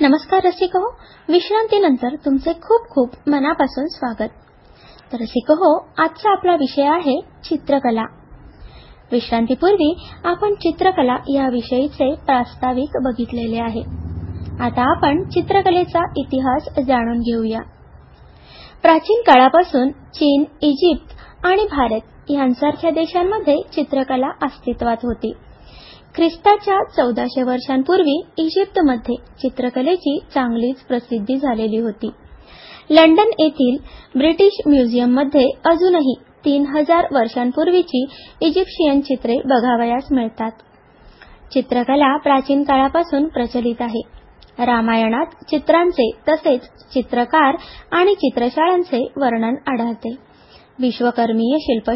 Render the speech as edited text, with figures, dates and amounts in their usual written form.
नमस्कार रसिको, विश्रांतीनंतर तुमचे खूप खूप मनापासून स्वागत। तर रसिको, आजचा आपला विषय आहे चित्रकला। विश्रांतीपूर्वी आपण चित्रकला या विषयीचे प्रास्ताविक बघितलेले आहे। आता आपण चित्रकलेचा इतिहास जाणून घेऊया। प्राचीन काळापासून चीन, इजिप्त आणि भारत यांसारख्या देशांमध्ये चित्रकला अस्तित्वात होती। ख्रिस्ताच्या 1400 वर्षांपूर्वी इजिप्तमध्ये चित्रकलेची चांगलीच प्रसिद्धी झालेली होती। लंडन येथील ब्रिटिश म्युझियममध्ये अजूनही 3000 वर्षांपूर्वीची इजिप्शियन चित्रे बघावयास मिळतात। चित्रकला प्राचीन काळापासून प्रचलित आहे। रामायणात चित्रांचे तसेच चित्रकार आणि चित्रशाळांचे वर्णन आढळते। विश्वकर्मीय शिल्प